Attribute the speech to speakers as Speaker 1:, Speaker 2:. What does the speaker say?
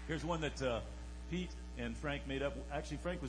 Speaker 1: Here's one that Pete and Frank made up. Actually, Frank was